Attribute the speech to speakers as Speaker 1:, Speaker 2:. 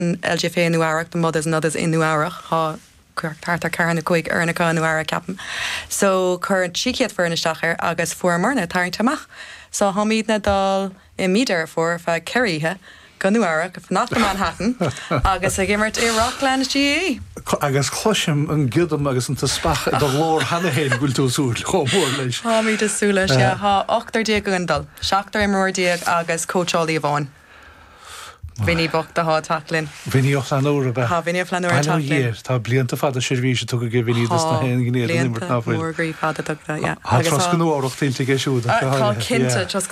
Speaker 1: LGFA nuarach the mothers and others in nuarach ha tartar carna quick ernica nuara capan. So current chikiat furnished agus for marna taring tamach. So hamid na dal meter for Kerry Ganuara if not Manhattan agus a gimmert Rockland GE
Speaker 2: agus chluisim an gidam agus an taspach do lór hanahéin gúil tú súl chomór leis.
Speaker 1: Tá mí de súla ha 8 diag gandal, 7 imór diag agus coachálaí bháin. Vinny bocht a há talinn.
Speaker 2: Vinny of an óra be.
Speaker 1: Ha Vinny of an óra talinn.
Speaker 2: Tá blianta fada sirvíse tu go ge Vinny dus na hen gnéad an immert na bhfuil.
Speaker 1: Mór grí fada tugta, ja.
Speaker 2: Tá tros gan óirecht tiltte géisiúda.
Speaker 1: Tá cinnte tros